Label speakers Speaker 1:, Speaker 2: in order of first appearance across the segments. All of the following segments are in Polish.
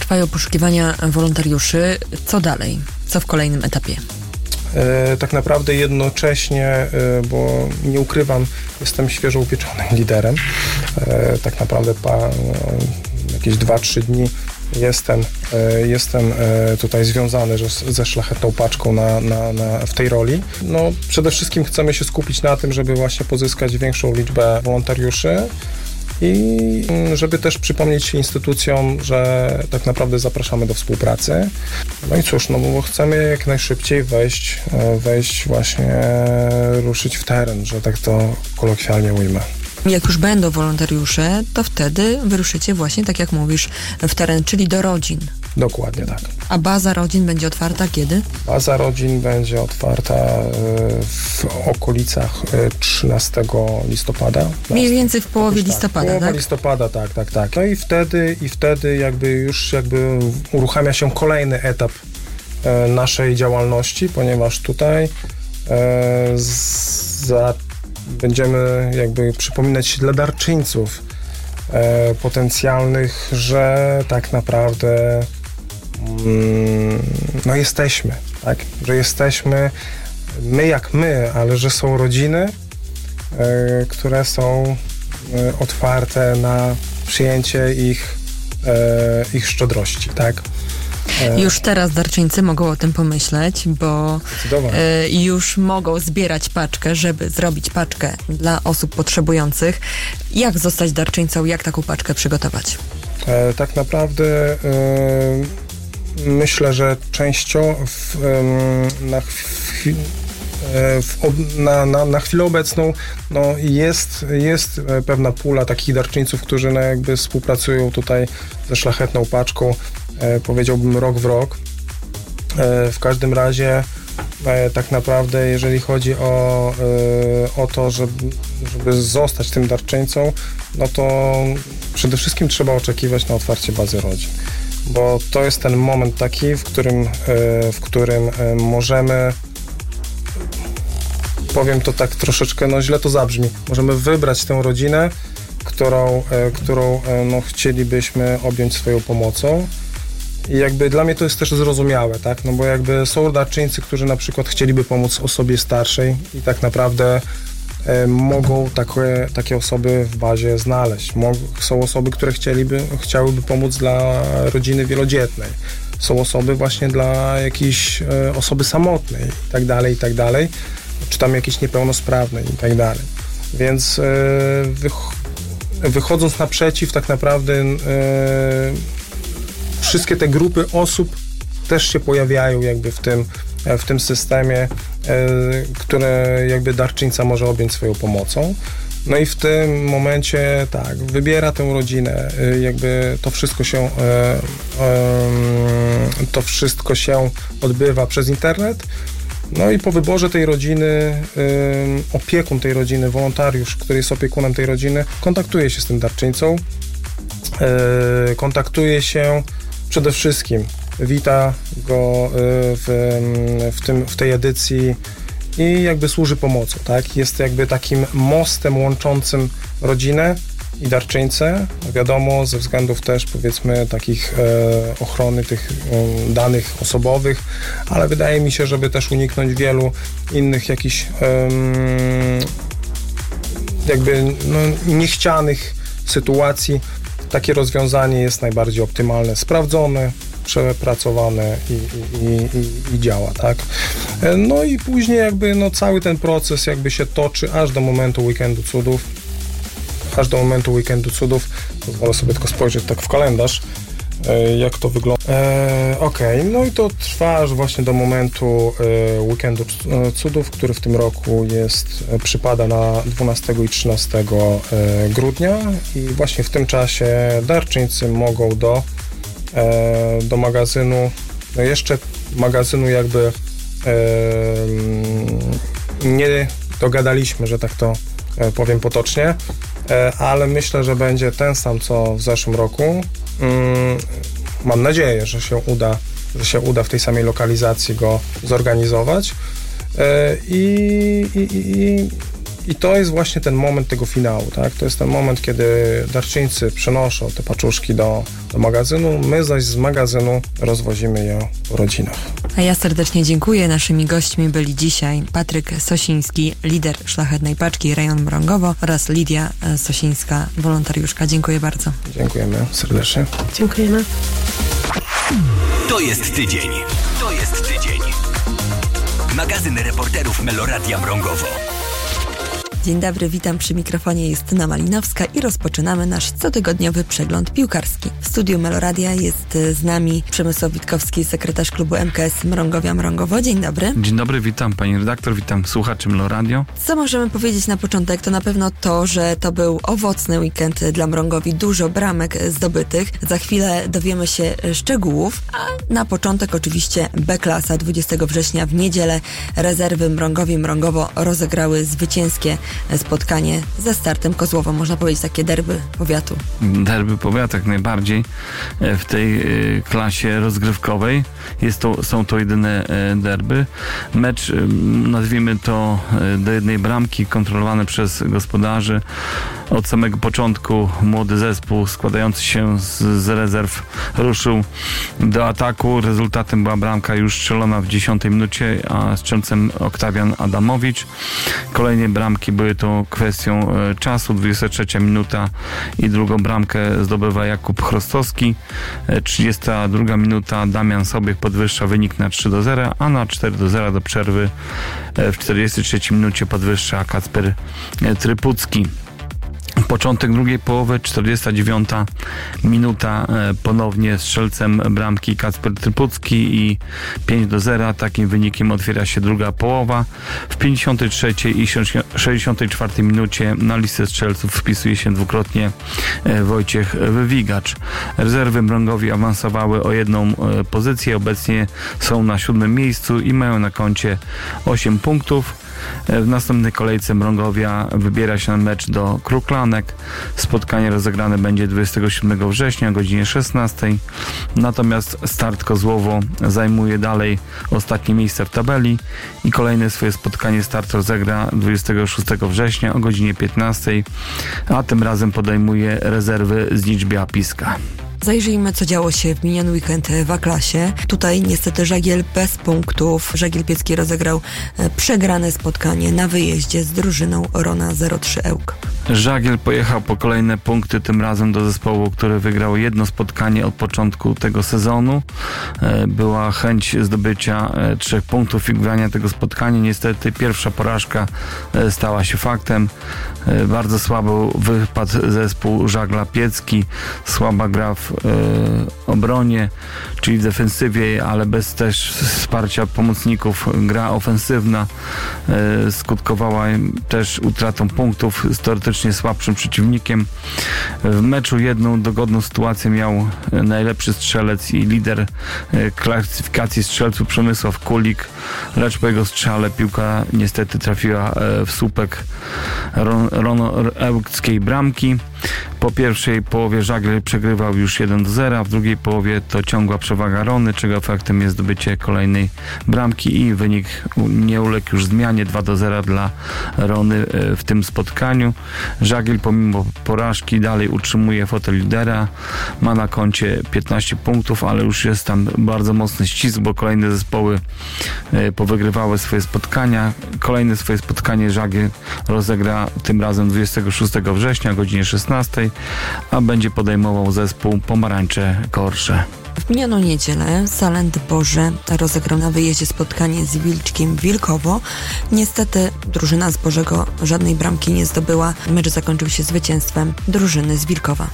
Speaker 1: trwają poszukiwania wolontariuszy. Co dalej? Co w kolejnym etapie?
Speaker 2: Tak naprawdę jednocześnie, bo nie ukrywam, jestem świeżo upieczonym liderem. Tak naprawdę jakieś 2-3 dni jestem tutaj związany ze Szlachetną Paczką w tej roli. No, przede wszystkim chcemy się skupić na tym, żeby właśnie pozyskać większą liczbę wolontariuszy i żeby też przypomnieć instytucjom, że tak naprawdę zapraszamy do współpracy. No i cóż, no bo chcemy jak najszybciej wejść właśnie, ruszyć w teren, że tak to kolokwialnie ujmę.
Speaker 1: Jak już będą wolontariusze, to wtedy wyruszycie właśnie, tak jak mówisz, w teren, czyli do rodzin.
Speaker 2: Dokładnie tak.
Speaker 1: A baza rodzin będzie otwarta kiedy? Baza
Speaker 2: rodzin będzie otwarta w okolicach 13 listopada.
Speaker 1: Mniej więcej w połowie listopada, tak?
Speaker 2: Połowa listopada, tak. No i wtedy jakby uruchamia się kolejny etap naszej działalności, ponieważ tutaj będziemy jakby przypominać dla darczyńców potencjalnych, że tak naprawdę no jesteśmy, tak? Że jesteśmy my jak my, ale że są rodziny, które są otwarte na przyjęcie ich szczodrości, tak?
Speaker 1: Już teraz darczyńcy mogą o tym pomyśleć, bo już mogą zbierać paczkę, żeby zrobić paczkę dla osób potrzebujących. Jak zostać darczyńcą? Jak taką paczkę przygotować?
Speaker 2: Tak naprawdę myślę, że częściowo na chwilę obecną no jest pewna pula takich darczyńców, którzy no jakby współpracują tutaj ze Szlachetną Paczką, powiedziałbym rok w rok. W każdym razie tak naprawdę jeżeli chodzi o to, żeby zostać tym darczyńcą, no to przede wszystkim trzeba oczekiwać na otwarcie bazy rodzin, bo to jest ten moment taki, w którym możemy, powiem to tak troszeczkę, no źle to zabrzmi, możemy wybrać tę rodzinę, którą no, chcielibyśmy objąć swoją pomocą. I jakby dla mnie to jest też zrozumiałe, tak? No bo jakby są darczyńcy, którzy na przykład chcieliby pomóc osobie starszej i tak naprawdę mogą takie osoby w bazie znaleźć. Są osoby, które chciałyby pomóc dla rodziny wielodzietnej. Są osoby właśnie dla jakiejś osoby samotnej i tak dalej, czy tam jakiejś niepełnosprawnej i tak dalej. Więc wychodząc naprzeciw tak naprawdę wszystkie te grupy osób też się pojawiają jakby w tym systemie, które jakby darczyńca może objąć swoją pomocą. No i w tym momencie tak, wybiera tę rodzinę, jakby to wszystko się odbywa przez internet. No i po wyborze tej rodziny, opiekun tej rodziny, wolontariusz, który jest opiekunem tej rodziny, kontaktuje się z tym darczyńcą, kontaktuje się przede wszystkim, wita go w tej edycji i jakby służy pomocą, tak? Jest jakby takim mostem łączącym rodzinę i darczyńcę, wiadomo, ze względów też powiedzmy takich ochrony tych danych osobowych, ale wydaje mi się, żeby też uniknąć wielu innych jakichś jakby no, niechcianych sytuacji, takie rozwiązanie jest najbardziej optymalne, sprawdzone, przepracowane i działa, tak? No i później jakby no cały ten proces jakby się toczy aż do momentu Weekendu Cudów. Pozwolę sobie tylko spojrzeć tak w kalendarz, jak to wygląda. Okej, no i to trwa aż właśnie do momentu Weekendu Cudów, który w tym roku przypada na 12 i 13 grudnia i właśnie w tym czasie darczyńcy mogą do magazynu, no jeszcze magazynu jakby nie dogadaliśmy, że tak to powiem potocznie, ale myślę, że będzie ten sam co w zeszłym roku. Mam nadzieję, że się uda w tej samej lokalizacji go zorganizować I to jest właśnie ten moment tego finału, tak? To jest ten moment, kiedy darczyńcy przenoszą te paczuszki do magazynu, my zaś z magazynu rozwozimy je po rodzinach.
Speaker 1: A ja serdecznie dziękuję. Naszymi gośćmi byli dzisiaj Patryk Sosiński, lider Szlachetnej Paczki Rejon Mrągowo oraz Lidia Sosińska, wolontariuszka. Dziękuję bardzo.
Speaker 2: Dziękujemy serdecznie.
Speaker 1: Dziękujemy.
Speaker 3: To jest tydzień. To jest tydzień. Magazyn reporterów Meloradia Mrągowo.
Speaker 1: Dzień dobry, witam przy mikrofonie Justyna Malinowska i rozpoczynamy nasz cotygodniowy przegląd piłkarski. W studiu Meloradia jest z nami Przemysław Witkowski, sekretarz klubu MKS Mrągowia Mrągowo. Dzień dobry.
Speaker 4: Dzień dobry, witam pani redaktor, witam słuchaczy Meloradio.
Speaker 1: Co możemy powiedzieć na początek? To na pewno to, że to był owocny weekend dla Mrągowi, dużo bramek zdobytych. Za chwilę dowiemy się szczegółów, a na początek oczywiście B-klasa 20 września w niedzielę rezerwy Mrągowi Mrągowo rozegrały zwycięskie spotkanie ze Startem Kozłowo. Można powiedzieć takie derby powiatu.
Speaker 4: Derby powiatu jak najbardziej w tej klasie rozgrywkowej. Są to jedyne derby. Mecz, nazwijmy to do jednej bramki, kontrolowany przez gospodarzy. Od samego początku młody zespół składający się z rezerw ruszył do ataku. Rezultatem była bramka już strzelona w 10 minucie, a strzelcem Oktawian Adamowicz. Kolejne bramki były to kwestią czasu. 23 minuta i drugą bramkę zdobywa Jakub Chrostowski. 32 minuta Damian Sobiech podwyższa wynik na 3-0, a na 4-0 do przerwy w 43 minucie podwyższa Kacper Trypucki. Początek drugiej połowy, 49 minuta, ponownie strzelcem bramki Kacper Trypucki i 5-0. Takim wynikiem otwiera się druga połowa. W 53 i 64 minucie na listę strzelców wpisuje się dwukrotnie Wojciech Wywigacz. Rezerwy Mrągowi awansowały o jedną pozycję. Obecnie są na 7. miejscu i mają na koncie 8 punktów. W następnej kolejce Mrągowia wybiera się na mecz do Kruklanek. Spotkanie rozegrane będzie 27 września o godzinie 16. Natomiast Start Kozłowo zajmuje dalej ostatnie miejsce w tabeli i kolejne swoje spotkanie Start rozegra 26 września o godzinie 15, a tym razem podejmuje rezerwy z Liczbia Piska.
Speaker 1: Zajrzyjmy, co działo się w miniony weekend w A-klasie. Tutaj niestety Żagiel bez punktów. Żagiel Piecki rozegrał przegrane spotkanie na wyjeździe z drużyną Rona 03 Ełk.
Speaker 4: Żagiel pojechał po kolejne punkty, tym razem do zespołu, który wygrał jedno spotkanie od początku tego sezonu. Była chęć zdobycia 3 punktów i wygrania tego spotkania. Niestety pierwsza porażka stała się faktem. Bardzo słabo wypadł zespół Żagla Piecki. Słaba gra w obronie, czyli w defensywie, ale bez też wsparcia pomocników. Gra ofensywna skutkowała też utratą punktów z teoretycznie słabszym przeciwnikiem. W meczu jedną dogodną sytuację miał najlepszy strzelec i lider klasyfikacji strzelców Przemysław Kulik, lecz po jego strzale piłka niestety trafiła w słupek ełkskiej bramki. Po pierwszej połowie Żagiel przegrywał już 1-0, w drugiej połowie to ciągła przewaga Rony, czego efektem jest zdobycie kolejnej bramki i wynik nie uległ już zmianie, 2-0 dla Rony w tym spotkaniu. Żagiel pomimo porażki dalej utrzymuje fotel lidera, ma na koncie 15 punktów, ale już jest tam bardzo mocny ścisk, bo kolejne zespoły powygrywały swoje spotkania. Kolejne swoje spotkanie Żagiel rozegra tym razem 26 września o godzinie 16, a będzie podejmował zespół Pomarańcze Korsze.
Speaker 1: W minioną niedzielę Salent Boże rozegrał na wyjeździe spotkanie z Wilczkiem Wilkowo. Niestety drużyna z Bożego żadnej bramki nie zdobyła. Mecz zakończył się zwycięstwem drużyny z Wilkowa.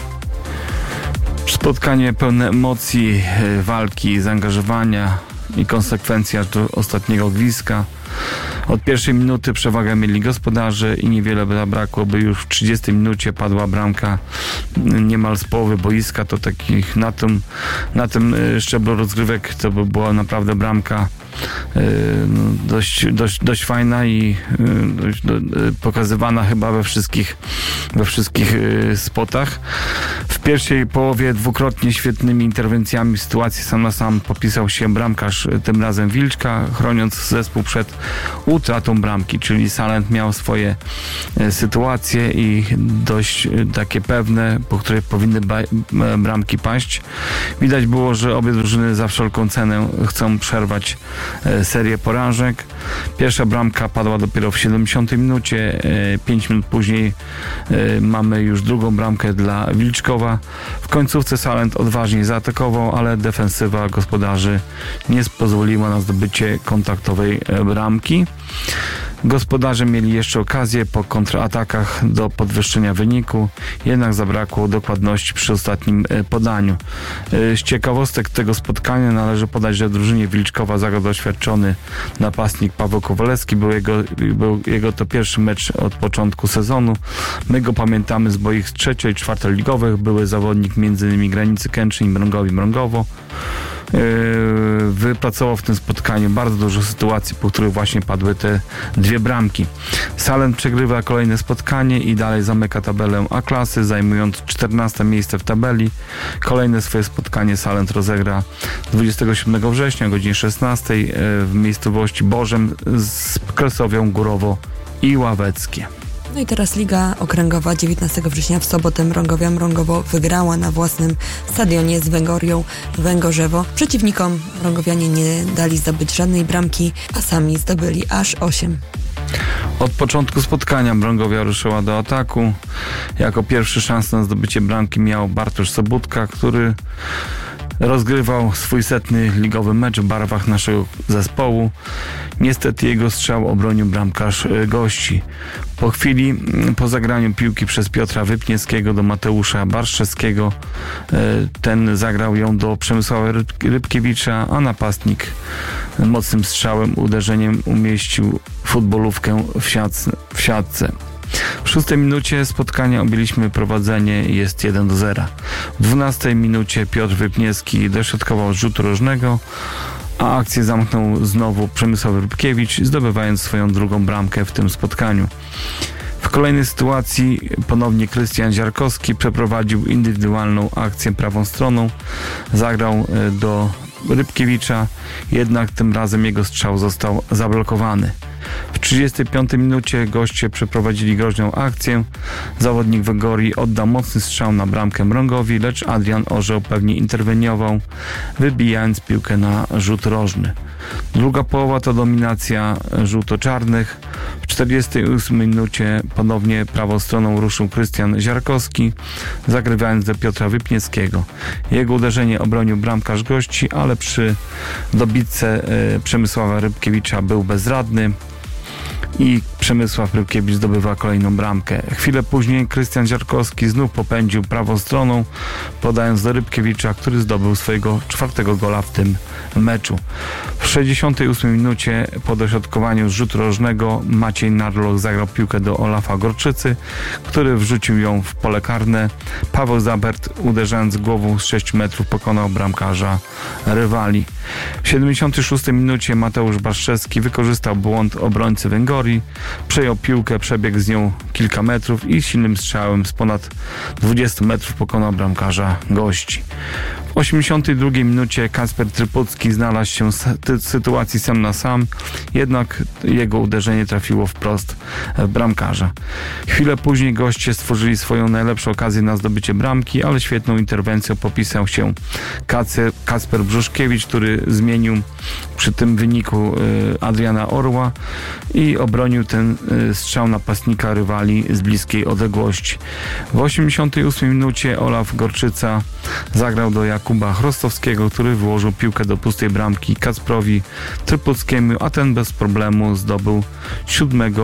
Speaker 4: Spotkanie pełne emocji, walki, zaangażowania i konsekwencji aż do ostatniego gwizdka. Od pierwszej minuty przewagę mieli gospodarze i niewiele zabrakło, by już w 30 minucie padła bramka niemal z połowy boiska. To takich na tym szczeblu rozgrywek to by była naprawdę bramka dość fajna i pokazywana chyba we wszystkich spotach. W pierwszej połowie dwukrotnie świetnymi interwencjami w sytuacji sam na sam popisał się bramkarz, tym razem Wilczka, chroniąc zespół przed utratą bramki, czyli Salent miał swoje sytuacje i dość takie pewne, po której powinny bramki paść. Widać było, że obie drużyny za wszelką cenę chcą przerwać serię porażek. Pierwsza bramka padła dopiero w 70 minucie, 5 minut później mamy już drugą bramkę dla Wilczkowa. W końcówce Salent odważnie zaatakował, ale defensywa gospodarzy nie pozwoliła na zdobycie kontaktowej bramki. Gospodarze mieli jeszcze okazję po kontratakach do podwyższenia wyniku, jednak zabrakło dokładności przy ostatnim podaniu. Z ciekawostek tego spotkania należy podać, że drużynie Wilczkowa zagrał doświadczony napastnik Paweł Kowalewski. Był jego to pierwszy mecz od początku sezonu. My go pamiętamy z boisk trzecio- i czwartoligowych. Były zawodnik m.in. Granicy Kętrzyn i Mrągowi-Mrągowo. Wypracował w tym spotkaniu bardzo dużo sytuacji, po których właśnie padły te dwie bramki. Salent przegrywa kolejne spotkanie i dalej zamyka tabelę A-klasy, zajmując 14 miejsce w tabeli. Kolejne swoje spotkanie Salent rozegra 27 września o godzinie 16 w miejscowości Bożem z Kresowią, Górowo i Ławeckie.
Speaker 1: No i teraz Liga Okręgowa 19 września w sobotę Mrągowia-Mrągowo wygrała na własnym stadionie z Węgorią Węgorzewo. Przeciwnikom Mrągowianie nie dali zdobyć żadnej bramki, a sami zdobyli aż 8.
Speaker 4: Od początku spotkania Mrągowia ruszyła do ataku. Jako pierwszy szansę na zdobycie bramki miał Bartosz Sobótka, który rozgrywał swój setny ligowy mecz w barwach naszego zespołu. Niestety jego strzał obronił bramkarz gości. Po chwili, po zagraniu piłki przez Piotra Wypniewskiego do Mateusza Barszczewskiego, ten zagrał ją do Przemysława Rybkiewicza, a napastnik mocnym strzałem, uderzeniem umieścił futbolówkę w siatce. W 6 minucie spotkania objęliśmy prowadzenie, jest 1-0. W 12 minucie Piotr Wypniewski dośrodkował z rzutu rożnego, a akcję zamknął znowu Przemysław Rybkiewicz, zdobywając swoją drugą bramkę w tym spotkaniu. W kolejnej sytuacji ponownie Krystian Ziarkowski przeprowadził indywidualną akcję prawą stroną, zagrał do Rybkiewicza, jednak tym razem jego strzał został zablokowany. W 35 minucie goście przeprowadzili groźną akcję. Zawodnik Węgorii oddał mocny strzał na bramkę Mrągowi, lecz Adrian Orzeł pewnie interweniował, wybijając piłkę na rzut rożny. Druga połowa to dominacja żółto-czarnych. W 48 minucie ponownie prawą stroną ruszył Krystian Ziarkowski, zagrywając do Piotra Wypniewskiego. Jego uderzenie obronił bramkarz gości, ale przy dobitce Przemysława Rybkiewicza był bezradny i Przemysław Rybkiewicz zdobywa kolejną bramkę. Chwilę później Krystian Ziarkowski znów popędził prawą stroną, podając do Rybkiewicza, który zdobył swojego 4. gola w tym meczu. W 68 minucie po dośrodkowaniu z rzutu rożnego Maciej Narloch zagrał piłkę do Olafa Gorczycy, który wrzucił ją w pole karne. Paweł Zabert, uderzając głową z 6 metrów, pokonał bramkarza rywali. W 76 minucie Mateusz Barszczewski wykorzystał błąd obrońcy Węgorii, przejął piłkę, przebiegł z nią kilka metrów i silnym strzałem z ponad 20 metrów pokonał bramkarza gości. W 82 minucie Kacper Trypucki znalazł się w sytuacji sam na sam, jednak jego uderzenie trafiło wprost w bramkarza. Chwilę później goście stworzyli swoją najlepszą okazję na zdobycie bramki, ale świetną interwencją popisał się Kacper Brzuszkiewicz, który zmienił przy tym wyniku Adriana Orła i obronił ten strzał napastnika rywali z bliskiej odległości. W 88 minucie Olaf Gorczyca zagrał do Jakuba Chrostowskiego, który wyłożył piłkę do pustej bramki Kacprowi Trypuckiemu, a ten bez problemu zdobył 7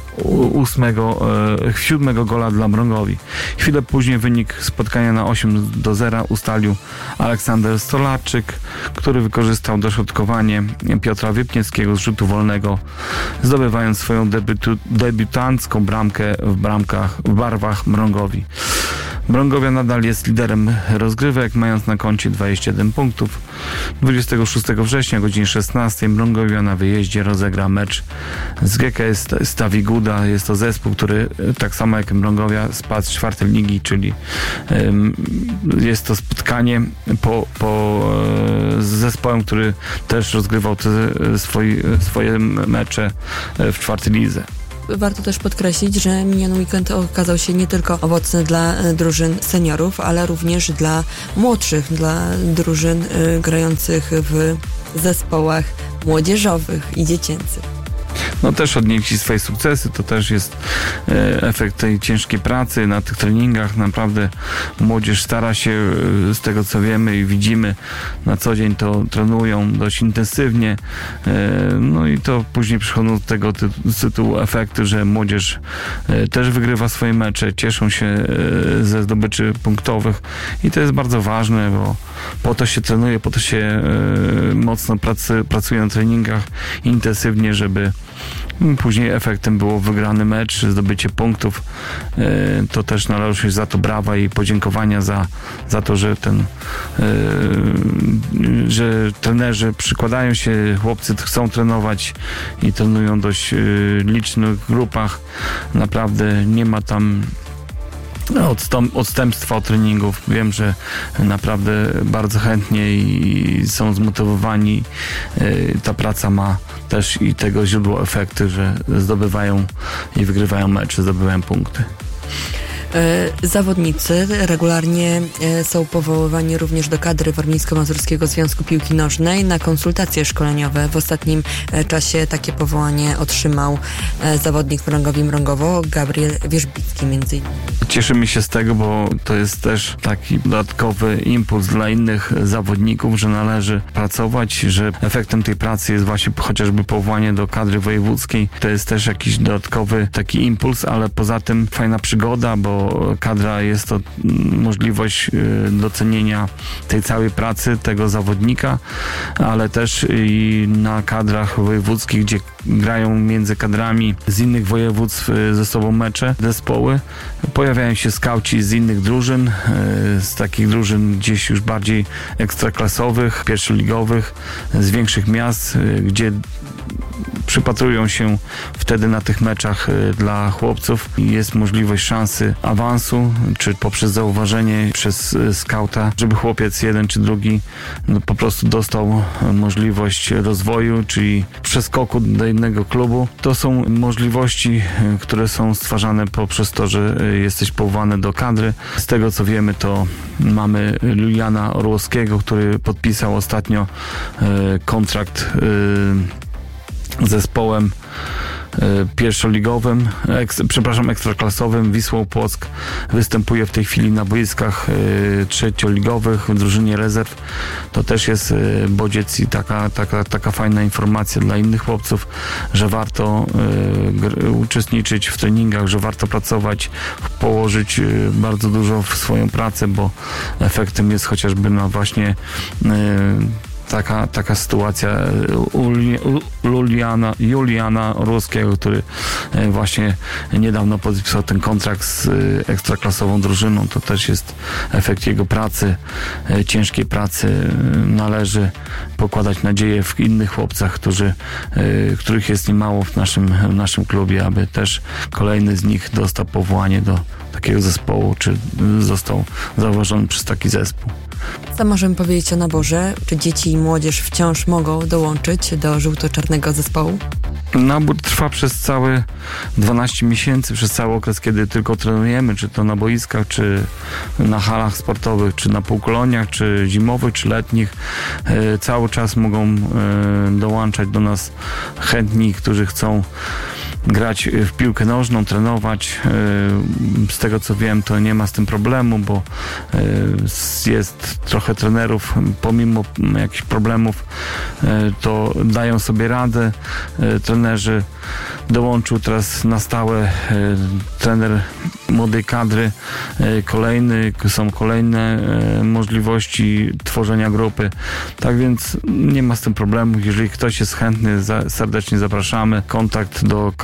Speaker 4: gola dla Mrągowi. Chwilę później wynik spotkania na 8-0 ustalił Aleksander Stolarczyk, który wykorzystał dośrodkowanie Piotra Wypniewskiego z rzutu wolnego, zdobywając swoją debiutancką bramkę w barwach Mrągowi. Mrągowia nadal jest liderem rozgrywek, mając na koncie 21 punktów. 26 września o godzinie 16 Mrągowia na wyjeździe rozegra mecz z GKS Stawi Guda. Jest to zespół, który tak samo jak Mrągowia spadł z 4. ligi, czyli jest to spotkanie z zespołem, który też rozgrywał swoje mecze w 4. lidze.
Speaker 1: Warto też podkreślić, że miniony weekend okazał się nie tylko owocny dla drużyn seniorów, ale również dla młodszych, dla drużyn grających w zespołach młodzieżowych i dziecięcych.
Speaker 4: No też odnieśli swoje sukcesy, to też jest efekt tej ciężkiej pracy na tych treningach. Naprawdę młodzież stara się, z tego co wiemy i widzimy na co dzień, to trenują dość intensywnie, no i to później przychodzą do tego tytułu efekty, że młodzież też wygrywa swoje mecze, cieszą się ze zdobyczy punktowych i to jest bardzo ważne, bo po to się trenuje, po to się mocno pracuje na treningach intensywnie, żeby później efektem było wygrany mecz, zdobycie punktów. To też należy się za to brawa i podziękowania za to, że że trenerzy przykładają się, chłopcy chcą trenować i trenują w dość licznych grupach. Naprawdę nie ma tam odstępstwa od treningów. Wiem, że naprawdę bardzo chętnie i są zmotywowani. Ta praca ma też i tego źródło efekty, że zdobywają i wygrywają mecze, zdobywają punkty.
Speaker 1: Zawodnicy regularnie są powoływani również do kadry Warmińsko-Mazurskiego Związku Piłki Nożnej na konsultacje szkoleniowe. W ostatnim czasie takie powołanie otrzymał zawodnik Mrągowi Mrągowo, Gabriel Wierzbicki między innymi.
Speaker 4: Cieszymy się z tego, bo to jest też taki dodatkowy impuls dla innych zawodników, że należy pracować, że efektem tej pracy jest właśnie chociażby powołanie do kadry wojewódzkiej. To jest też jakiś dodatkowy taki impuls, ale poza tym fajna przygoda, bo kadra jest to możliwość docenienia tej całej pracy tego zawodnika, ale też i na kadrach wojewódzkich, gdzie grają między kadrami z innych województw ze sobą mecze, zespoły. Pojawiają się skauci z innych drużyn, z takich drużyn gdzieś już bardziej ekstraklasowych, pierwszoligowych, z większych miast, gdzie przypatrują się wtedy na tych meczach dla chłopców i jest możliwość szansy awansu, czy poprzez zauważenie przez skauta, żeby chłopiec jeden czy drugi po prostu dostał możliwość rozwoju, czyli przeskoku do innego klubu. To są możliwości, które są stwarzane poprzez to, że jesteś powołany do kadry. Z tego co wiemy, to mamy Juliana Orłowskiego, który podpisał ostatnio kontrakt z zespołem pierwszoligowym, ekstraklasowym Wisłą Płock. Występuje w tej chwili na boiskach trzecioligowych w drużynie rezerw. To też jest bodziec i taka fajna informacja dla innych chłopców, że warto uczestniczyć w treningach, że warto pracować, położyć bardzo dużo w swoją pracę, bo efektem jest chociażby właśnie taka sytuacja Juliana Orłowskiego, który właśnie niedawno podpisał ten kontrakt z ekstraklasową drużyną. To też jest efekt jego pracy, ciężkiej pracy. Należy pokładać nadzieję w innych chłopcach, których jest niemało w naszym klubie, aby też kolejny z nich dostał powołanie do takiego zespołu, czy został zauważony przez taki zespół.
Speaker 1: Co możemy powiedzieć o naborze? Czy dzieci i młodzież wciąż mogą dołączyć do żółto-czarnego zespołu?
Speaker 4: Nabór trwa przez całe 12 miesięcy, przez cały okres, kiedy tylko trenujemy, czy to na boiskach, czy na halach sportowych, czy na półkoloniach, czy zimowych, czy letnich. Cały czas mogą dołączać do nas chętni, którzy chcą grać w piłkę nożną, trenować. Z tego co wiem, to nie ma z tym problemu, bo jest trochę trenerów, pomimo jakichś problemów, to dają sobie radę. Trenerzy dołączył teraz na stałe trener młodej kadry. Są kolejne możliwości tworzenia grupy. Tak więc nie ma z tym problemu. Jeżeli ktoś jest chętny, serdecznie zapraszamy. Kontakt do kadry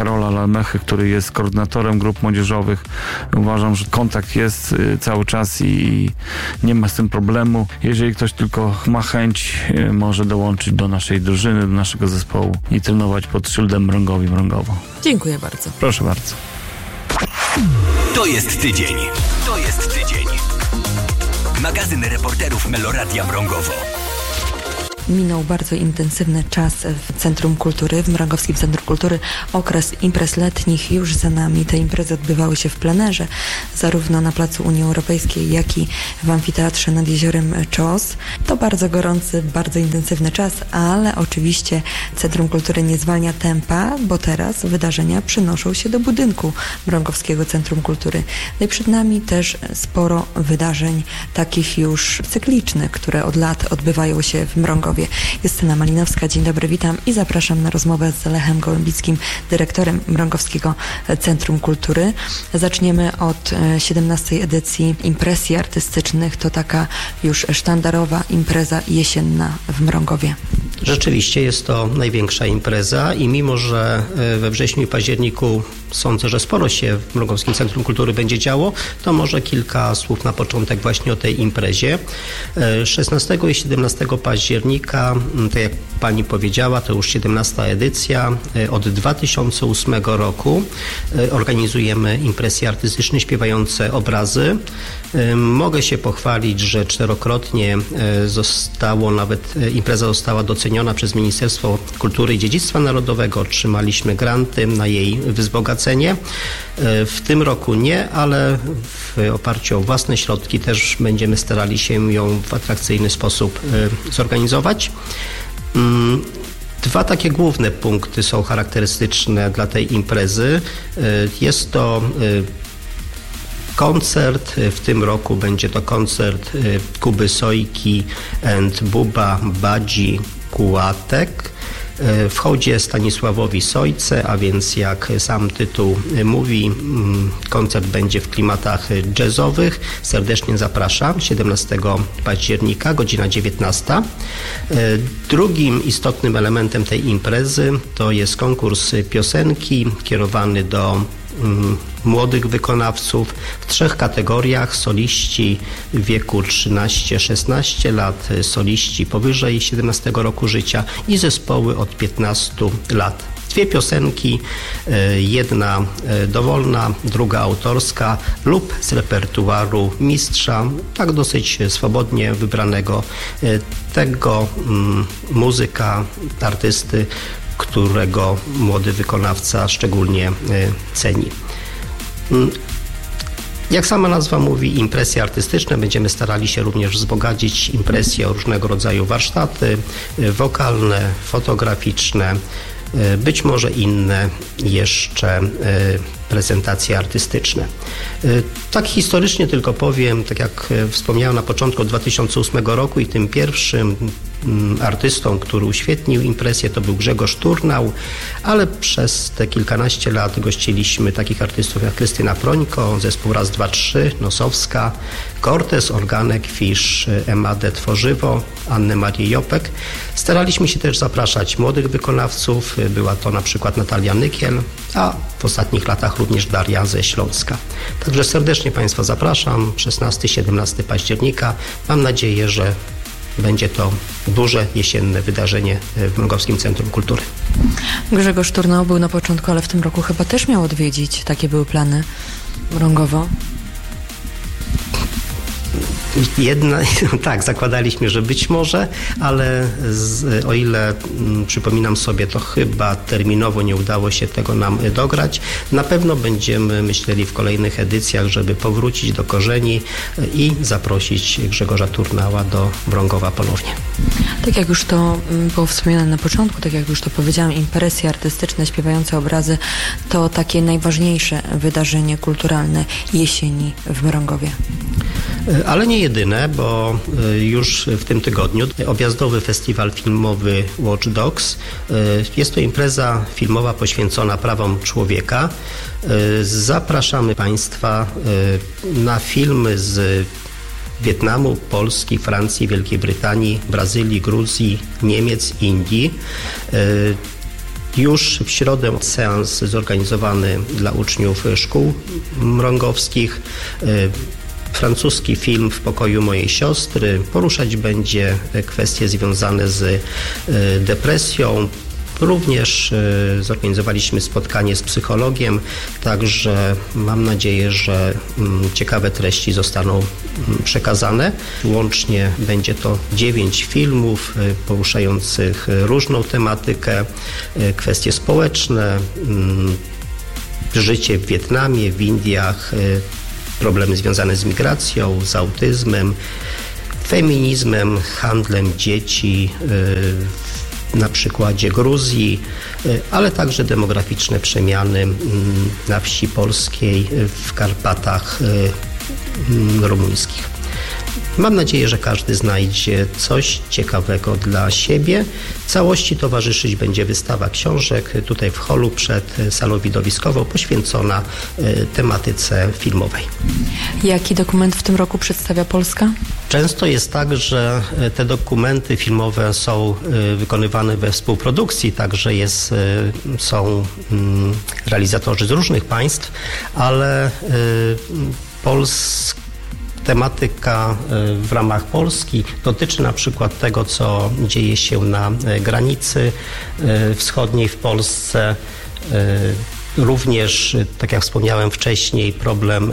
Speaker 4: Karola Lalmechy, który jest koordynatorem grup młodzieżowych. Uważam, że kontakt jest cały czas i nie ma z tym problemu. Jeżeli ktoś tylko ma chęć, może dołączyć do naszej drużyny, do naszego zespołu i trenować pod szyldem Mrągowo.
Speaker 1: Dziękuję bardzo.
Speaker 4: Proszę bardzo.
Speaker 3: To jest tydzień. To jest tydzień. Magazyn reporterów Meloradia Mrągowo.
Speaker 1: Minął bardzo intensywny czas w Centrum Kultury, w Mrągowskim Centrum Kultury. Okres imprez letnich już za nami. Te imprezy odbywały się w plenerze, zarówno na Placu Unii Europejskiej, jak i w Amfiteatrze nad Jeziorem Czos. To bardzo gorący, bardzo intensywny czas, ale oczywiście Centrum Kultury nie zwalnia tempa, bo teraz wydarzenia przenoszą się do budynku Mrągowskiego Centrum Kultury. No i przed nami też sporo wydarzeń takich już cyklicznych, które od lat odbywają się w Mrągowie. Justyna Malinowska, dzień dobry, witam i zapraszam na rozmowę z Lechem Gołębickim, dyrektorem Mrągowskiego Centrum Kultury. Zaczniemy od 17. edycji impresji artystycznych. To taka już sztandarowa impreza jesienna w Mrągowie.
Speaker 5: Rzeczywiście jest to największa impreza i mimo, że we wrześniu i październiku sądzę, że sporo się w Mrągowskim Centrum Kultury będzie działo, to może kilka słów na początek właśnie o tej imprezie. 16 i 17 października, tak jak pani powiedziała, to już 17. edycja. Od 2008 roku organizujemy impresje artystyczne śpiewające obrazy. Mogę się pochwalić, że 4-krotnie impreza została doceniona przez Ministerstwo Kultury i Dziedzictwa Narodowego. Otrzymaliśmy granty na jej wzbogacenie. W tym roku nie, ale w oparciu o własne środki też będziemy starali się ją w atrakcyjny sposób zorganizować. Dwa takie główne punkty są charakterystyczne dla tej imprezy. Jest to koncert, w tym roku będzie to koncert Kuby Sojki and Buba Badzi Kułatek w hołdzie Stanisławowi Sojce, a więc jak sam tytuł mówi, koncert będzie w klimatach jazzowych. Serdecznie zapraszam, 17 października, godzina 19. Drugim istotnym elementem tej imprezy to jest konkurs piosenki kierowany do młodych wykonawców w 3 kategoriach: soliści w wieku 13-16 lat, soliści powyżej 17 roku życia i zespoły od 15 lat. 2 piosenki, jedna dowolna, druga autorska lub z repertuaru mistrza, tak dosyć swobodnie wybranego, tego muzyka, artysty, którego młody wykonawca szczególnie ceni. Jak sama nazwa mówi, impresje artystyczne. Będziemy starali się również wzbogacić impresje o różnego rodzaju warsztaty wokalne, fotograficzne, być może inne jeszcze prezentacje artystyczne. Tak historycznie tylko powiem, tak jak wspomniałem na początku 2008 roku i tym pierwszym artystą, który uświetnił impresję, to był Grzegorz Turnał, ale przez te kilkanaście lat gościliśmy takich artystów jak Krystyna Prońko, zespół Raz, Dwa, Trzy, Nosowska, Cortez, Organek, Fisz, Emadę Tworzywo, Annę Marię Jopek. Staraliśmy się też zapraszać młodych wykonawców, była to na przykład Natalia Nykiel, a w ostatnich latach również Daria ze Śląska. Także serdecznie Państwa zapraszam, 16-17 października. Mam nadzieję, że będzie to duże jesienne wydarzenie w Mrągowskim Centrum Kultury.
Speaker 1: Grzegorz Turnał był na początku, ale w tym roku chyba też miał odwiedzić. Takie były plany Mrągowo.
Speaker 5: Tak, zakładaliśmy, że być może, ale o ile przypominam sobie, to chyba terminowo nie udało się tego nam dograć. Na pewno będziemy myśleli w kolejnych edycjach, żeby powrócić do korzeni i zaprosić Grzegorza Turnała do Mrągowa ponownie.
Speaker 1: Tak jak już to było wspomniane na początku, tak jak już to powiedziałam, impresje artystyczne, śpiewające obrazy to takie najważniejsze wydarzenie kulturalne jesieni w Mrągowie.
Speaker 5: Ale nie jedyne, bo już w tym tygodniu objazdowy festiwal filmowy Watch Dogs. Jest to impreza filmowa poświęcona prawom człowieka. Zapraszamy Państwa na filmy z Wietnamu, Polski, Francji, Wielkiej Brytanii, Brazylii, Gruzji, Niemiec, Indii. Już w środę seans zorganizowany dla uczniów szkół mrągowskich. Francuski film W pokoju mojej siostry poruszać będzie kwestie związane z depresją. Również zorganizowaliśmy spotkanie z psychologiem, także mam nadzieję, że ciekawe treści zostaną przekazane. Łącznie będzie to 9 filmów poruszających różną tematykę, kwestie społeczne, życie w Wietnamie, w Indiach, problemy związane z migracją, z autyzmem, feminizmem, handlem dzieci, na przykładzie Gruzji, ale także demograficzne przemiany na wsi polskiej, w Karpatach rumuńskich. Mam nadzieję, że każdy znajdzie coś ciekawego dla siebie. Całości towarzyszyć będzie wystawa książek tutaj w holu przed salą widowiskową poświęcona tematyce filmowej.
Speaker 1: Jaki dokument w tym roku przedstawia Polska?
Speaker 5: Często jest tak, że te dokumenty filmowe są wykonywane we współprodukcji, także są realizatorzy z różnych państw, ale tematyka w ramach Polski dotyczy na przykład tego, co dzieje się na granicy wschodniej w Polsce. Również, tak jak wspomniałem wcześniej, problem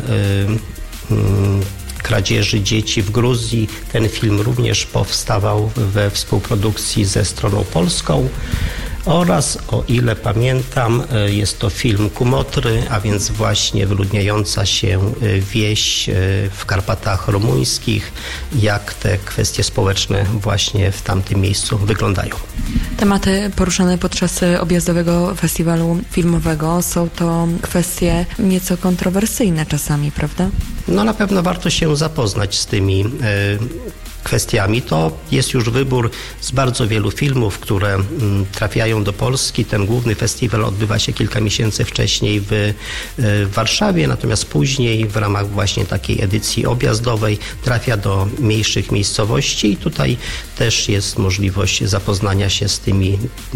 Speaker 5: kradzieży dzieci w Gruzji. Ten film również powstawał we współprodukcji ze stroną polską. Oraz, o ile pamiętam, jest to film Kumotry, a więc właśnie wyludniająca się wieś w Karpatach rumuńskich, jak te kwestie społeczne właśnie w tamtym miejscu wyglądają.
Speaker 1: Tematy poruszane podczas objazdowego festiwalu filmowego są to kwestie nieco kontrowersyjne czasami, prawda?
Speaker 5: No na pewno warto się zapoznać z tymi kwestiami. To jest już wybór z bardzo wielu filmów, które trafiają do Polski. Ten główny festiwal odbywa się kilka miesięcy wcześniej w Warszawie, natomiast później w ramach właśnie takiej edycji objazdowej trafia do mniejszych miejscowości i tutaj też jest możliwość zapoznania się z tymi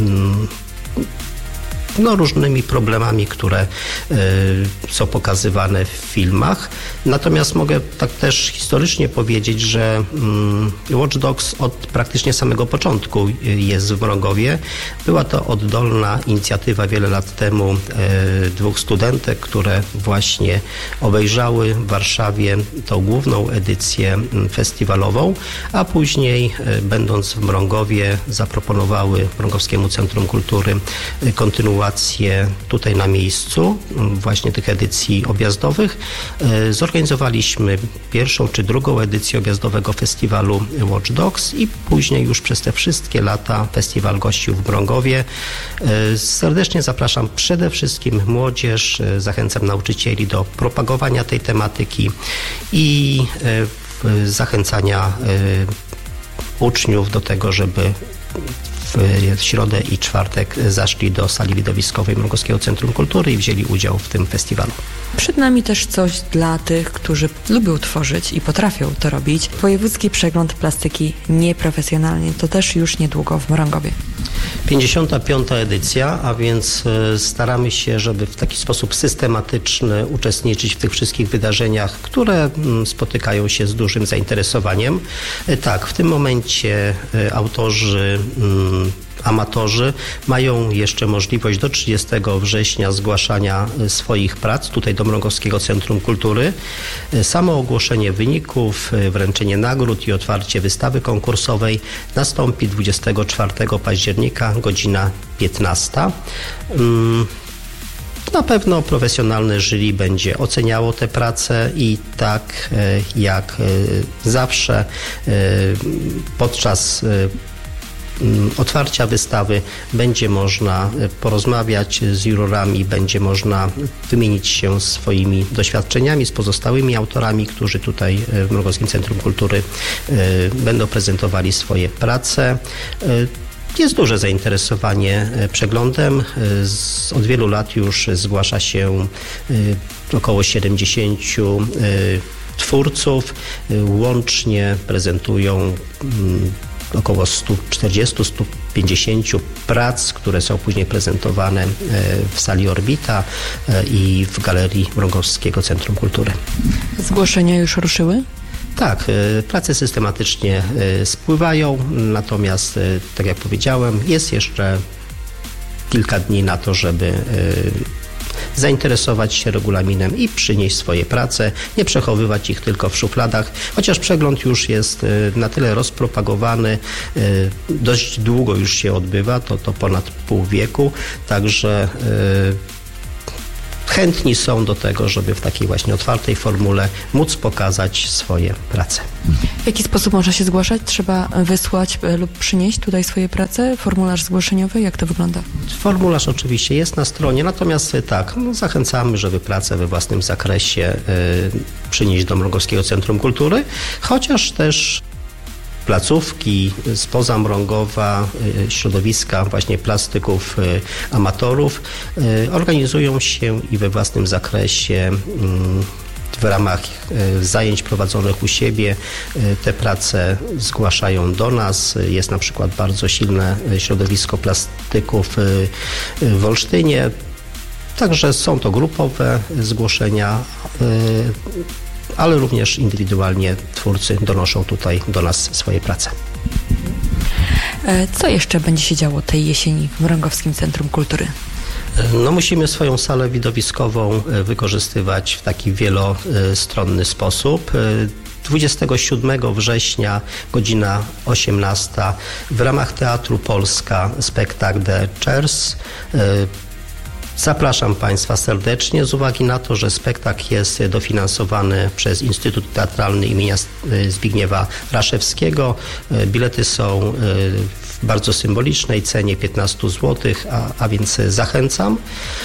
Speaker 5: różnymi problemami, które są pokazywane w filmach. Natomiast mogę tak też historycznie powiedzieć, że Watch Dogs od praktycznie samego początku jest w Mrągowie. Była to oddolna inicjatywa wiele lat temu 2 studentek, które właśnie obejrzały w Warszawie tą główną edycję festiwalową, a później będąc w Mrągowie zaproponowały Mrągowskiemu Centrum Kultury kontynuację tutaj na miejscu właśnie tych edycji objazdowych. Zorganizowaliśmy 1. czy 2. edycję objazdowego festiwalu Watch Dogs i później już przez te wszystkie lata festiwal gościł w Mrągowie. Serdecznie zapraszam przede wszystkim młodzież, zachęcam nauczycieli do propagowania tej tematyki i zachęcania uczniów do tego, żeby w środę i czwartek zaszli do sali widowiskowej Mrągowskiego Centrum Kultury i wzięli udział w tym festiwalu.
Speaker 1: Przed nami też coś dla tych, którzy lubią tworzyć i potrafią to robić. Wojewódzki Przegląd Plastyki Nieprofesjonalnej. To też już niedługo w Mrągowie.
Speaker 5: 55. edycja, a więc staramy się, żeby w taki sposób systematyczny uczestniczyć w tych wszystkich wydarzeniach, które spotykają się z dużym zainteresowaniem. Tak, w tym momencie autorzy, amatorzy mają jeszcze możliwość do 30 września zgłaszania swoich prac tutaj do Mrągowskiego Centrum Kultury. Samo ogłoszenie wyników, wręczenie nagród i otwarcie wystawy konkursowej nastąpi 24 października, godzina 15. Na pewno profesjonalne jury będzie oceniało te prace i tak jak zawsze podczas otwarcia wystawy będzie można porozmawiać z jurorami, będzie można wymienić się swoimi doświadczeniami z pozostałymi autorami, którzy tutaj w Mrągowskim Centrum Kultury będą prezentowali swoje prace. Jest duże zainteresowanie przeglądem. Od wielu lat już zgłasza się około 70 twórców. Łącznie prezentują około 140-150 prac, które są później prezentowane w sali Orbita i w Galerii Mrągowskiego Centrum Kultury.
Speaker 1: Zgłoszenia już ruszyły?
Speaker 5: Tak, prace systematycznie spływają, natomiast, tak jak powiedziałem, jest jeszcze kilka dni na to, żeby zainteresować się regulaminem i przynieść swoje prace, nie przechowywać ich tylko w szufladach, chociaż przegląd już jest na tyle rozpropagowany, dość długo już się odbywa, to ponad pół wieku, także chętni są do tego, żeby w takiej właśnie otwartej formule móc pokazać swoje prace.
Speaker 1: W jaki sposób można się zgłaszać? Trzeba wysłać lub przynieść tutaj swoje prace? Formularz zgłoszeniowy? Jak to wygląda?
Speaker 5: Formularz oczywiście jest na stronie, natomiast tak, zachęcamy, żeby pracę we własnym zakresie przynieść do Mrągowskiego Centrum Kultury, chociaż też placówki spoza Mrągowa, środowiska właśnie plastyków, amatorów organizują się i we własnym zakresie w ramach zajęć prowadzonych u siebie te prace zgłaszają do nas. Jest na przykład bardzo silne środowisko plastyków w Olsztynie. Także są to grupowe zgłoszenia, ale również indywidualnie twórcy donoszą tutaj do nas swoje prace.
Speaker 1: Co jeszcze będzie się działo tej jesieni w Mrągowskim Centrum Kultury?
Speaker 5: No, musimy swoją salę widowiskową wykorzystywać w taki wielostronny sposób. 27 września, godzina 18, w ramach Teatru Polska spektakl The Chairs. Zapraszam Państwa serdecznie z uwagi na to, że spektakl jest dofinansowany przez Instytut Teatralny imienia Zbigniewa Raszewskiego. Bilety są w bardzo symbolicznej cenie 15 zł, a więc zachęcam.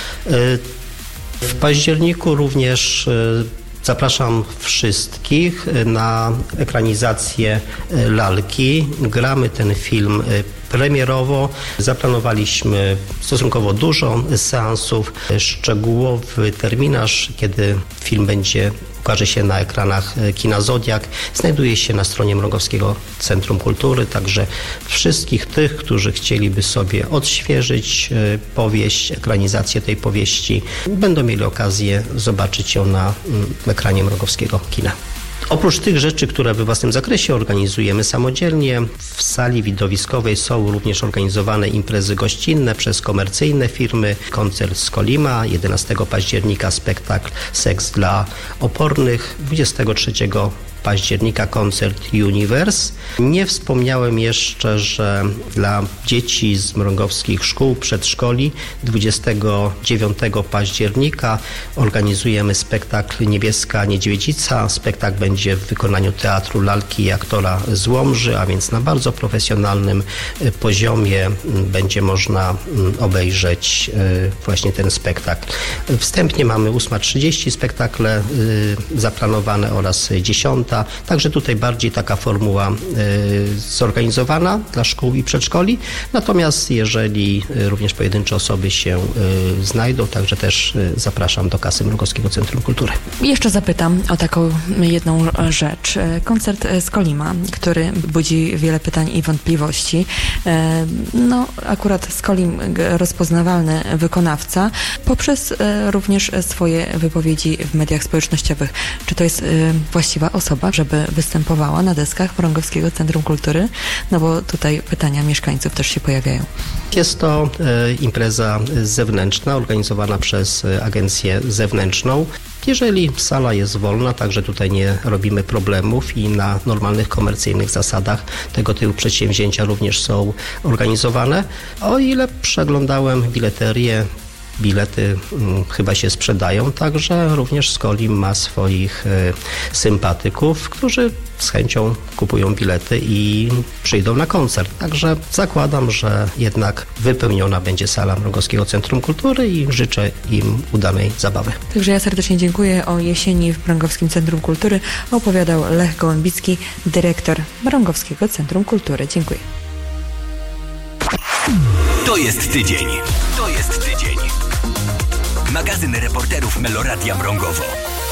Speaker 5: W październiku również zapraszam wszystkich na ekranizację Lalki. Gramy ten film premierowo. Zaplanowaliśmy stosunkowo dużo seansów. Szczegółowy terminarz, kiedy film ukaże się na ekranach kina Zodiak, znajduje się na stronie Mrągowskiego Centrum Kultury, także wszystkich tych, którzy chcieliby sobie odświeżyć powieść, ekranizację tej powieści, będą mieli okazję zobaczyć ją na ekranie Mrągowskiego kina. Oprócz tych rzeczy, które we własnym zakresie organizujemy samodzielnie, w sali widowiskowej są również organizowane imprezy gościnne przez komercyjne firmy. Koncert z Kolima, 11 października spektakl Seks dla opornych, 23 października koncert Universe. Nie wspomniałem jeszcze, że dla dzieci z mrągowskich szkół, przedszkoli 29 października organizujemy spektakl Niebieska Niedźwiedzica. Spektakl będzie w wykonaniu Teatru Lalki i aktora z Łomży, a więc na bardzo profesjonalnym poziomie będzie można obejrzeć właśnie ten spektakl. Wstępnie mamy 8:30 spektakle zaplanowane oraz 10. Także tutaj bardziej taka formuła zorganizowana dla szkół i przedszkoli. Natomiast jeżeli również pojedyncze osoby się znajdą, także też zapraszam do kasy Mrągowskiego Centrum Kultury.
Speaker 1: Jeszcze zapytam o taką jedną rzecz. Koncert z Kolima, który budzi wiele pytań i wątpliwości. No, akurat z Kolim rozpoznawalny wykonawca poprzez również swoje wypowiedzi w mediach społecznościowych. Czy to jest właściwa osoba, żeby występowała na deskach Mrągowskiego Centrum Kultury? No bo tutaj pytania mieszkańców też się pojawiają.
Speaker 5: Jest to impreza zewnętrzna, organizowana przez agencję zewnętrzną. Jeżeli sala jest wolna, także tutaj nie robimy problemów i na normalnych, komercyjnych zasadach tego typu przedsięwzięcia również są organizowane. O ile przeglądałem bileterię, bilety chyba się sprzedają, także również Skolim ma swoich sympatyków, którzy z chęcią kupują bilety i przyjdą na koncert. Także zakładam, że jednak wypełniona będzie sala Mrągowskiego Centrum Kultury i życzę im udanej zabawy.
Speaker 1: Także ja serdecznie dziękuję. O jesieni w Mrągowskim Centrum Kultury opowiadał Lech Gołębicki, dyrektor Mrągowskiego Centrum Kultury. Dziękuję.
Speaker 3: To jest tydzień. To jest tydzień. Magazyn reporterów Meloradia Mrągowo.